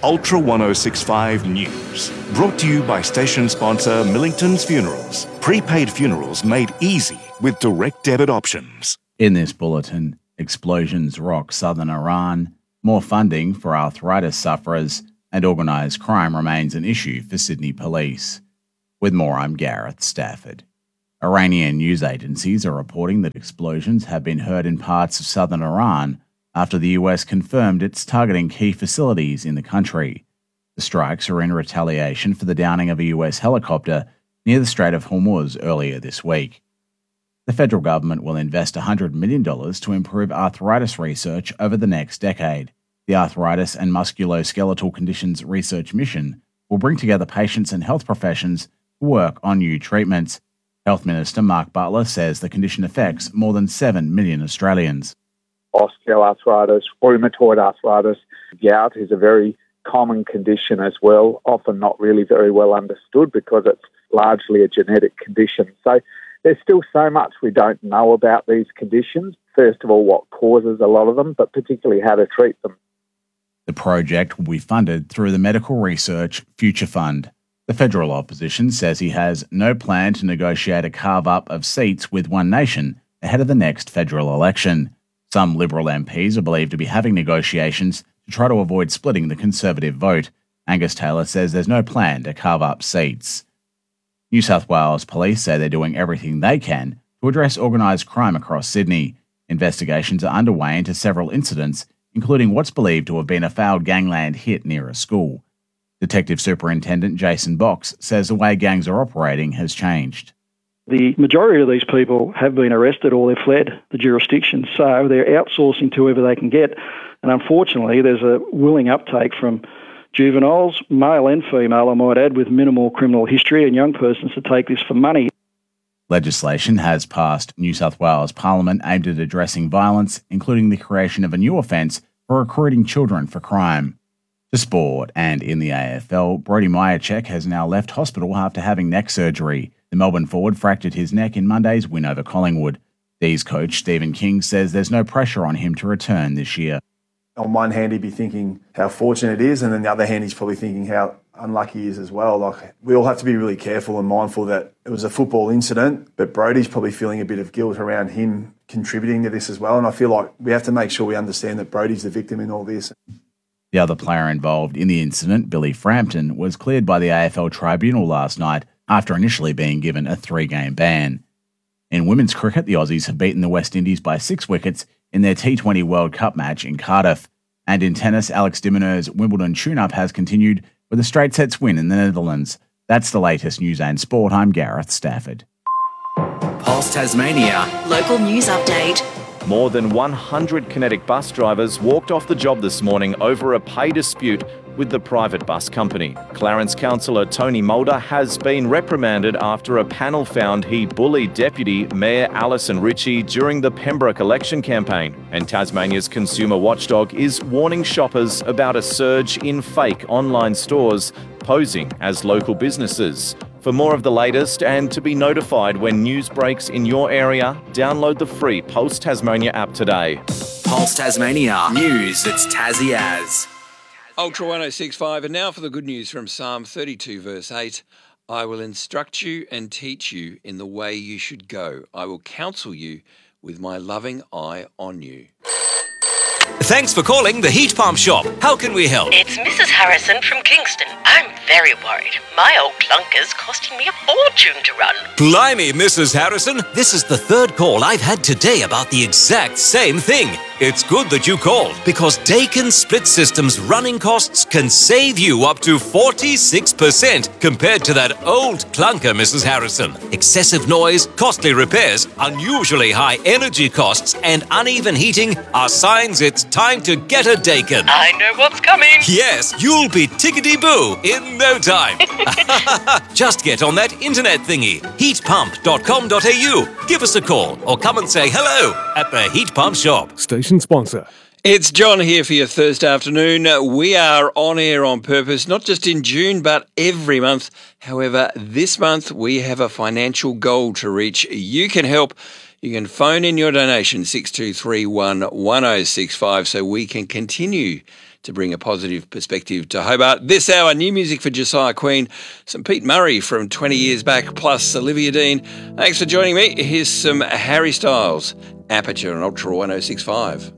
Ultra 1065 News. Brought to you by station sponsor Millington's Funerals. Prepaid funerals made easy with direct debit options. In this bulletin, explosions rock southern Iran, more funding for arthritis sufferers, and organised crime remains an issue for Sydney Police. With more, I'm Gareth Stafford. Iranian news agencies are reporting that explosions have been heard in parts of southern Iran after the US confirmed it's targeting key facilities in the country. The strikes are in retaliation for the downing of a US helicopter near the Strait of Hormuz earlier this week. The federal government will invest $100 million to improve arthritis research over the next decade. The Arthritis and Musculoskeletal Conditions Research Mission will bring together patients and health professions to work on new treatments. Health Minister Mark Butler says the condition affects more than 7 million Australians. Osteoarthritis, rheumatoid arthritis, gout is a very common condition as well, often not really very well understood because it's largely a genetic condition. So there's still so much we don't know about these conditions. First of all, what causes a lot of them, but particularly how to treat them. The project will be funded through the Medical Research Future Fund. The federal opposition says he has no plan to negotiate a carve-up of seats with One Nation ahead of the next federal election. Some Liberal MPs are believed to be having negotiations to try to avoid splitting the Conservative vote. Angus Taylor says there's no plan to carve up seats. New South Wales police say they're doing everything they can to address organised crime across Sydney. Investigations are underway into several incidents, including what's believed to have been a failed gangland hit near a school. Detective Superintendent Jason Box says the way gangs are operating has changed. The majority of these people have been arrested or they've fled the jurisdiction, so they're outsourcing to whoever they can get. And unfortunately, there's a willing uptake from juveniles, male and female, I might add, with minimal criminal history and young persons to take this for money. Legislation has passed New South Wales Parliament aimed at addressing violence, including the creation of a new offence for recruiting children for crime. To sport, and in the AFL, Brody Myercheck has now left hospital after having neck surgery. The Melbourne forward fractured his neck in Monday's win over Collingwood. D's coach Stephen King says there's no pressure on him to return this year. On one hand, he'd be thinking how fortunate it is, and on the other hand, he's probably thinking how unlucky he is as well. Like, we all have to be really careful and mindful that it was a football incident, but Brody's probably feeling a bit of guilt around him contributing to this as well. And I feel like we have to make sure we understand that Brody's the victim in all this. The other player involved in the incident, Billy Frampton, was cleared by the AFL tribunal last night after initially being given a 3-game ban. In women's cricket, the Aussies have beaten the West Indies by 6 wickets in their T20 World Cup match in Cardiff. And in tennis, Alex de Minaur's Wimbledon tune-up has continued with a straight sets win in the Netherlands. That's the latest news and sport. I'm Gareth Stafford. Pulse Tasmania. Local news update. More than 100 Kinetic bus drivers walked off the job this morning over a pay dispute with the private bus company. Clarence councillor Tony Mulder has been reprimanded after a panel found he bullied Deputy Mayor Alison Ritchie during the Pembroke election campaign. And Tasmania's consumer watchdog is warning shoppers about a surge in fake online stores posing as local businesses. For more of the latest and to be notified when news breaks in your area, download the free Pulse Tasmania app today. Pulse Tasmania. News that's Tassie as. Ultra 1065, and now for the good news from Psalm 32 verse 8. I will instruct you and teach you in the way you should go. I will counsel you with my loving eye on you. Thanks for calling the Heat Pump Shop. How can we help? It's Mrs. Harrison from Kingston. I'm very worried. My old clunker's costing me a fortune to run. Blimey, Mrs. Harrison. This is the third call I've had today about the exact same thing. It's good that you called because Dakin Split Systems running costs can save you up to 46% compared to that old clunker, Mrs. Harrison. Excessive noise, costly repairs, unusually high energy costs, and uneven heating are signs it's time to get a Dakin. I know what's coming. Yes, you'll be tickety-boo in no time. Just get on that internet thingy, heatpump.com.au. Give us a call or come and say hello at the Heat Pump Shop. Station sponsor. It's John here for your Thursday afternoon. We are on air on purpose, not just in June, but every month. However, this month we have a financial goal to reach. You can help. You can phone in your donation 6231 1065 so we can continue to bring a positive perspective to Hobart. This hour, new music for Josiah Queen, some Pete Murray from 20 years back, plus Olivia Dean. Thanks for joining me. Here's some Harry Styles, Aperture and Ultra 1065.